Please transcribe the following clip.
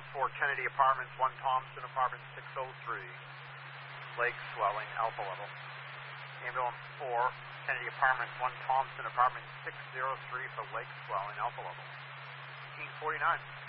Ambulance 4, Kennedy Apartments, 1 Thompson Apartments, 603. Lake swelling, alpha level. Ambulance 4, Kennedy Apartments, 1 Thompson Apartments, 603 for lake swelling, alpha level. 1849.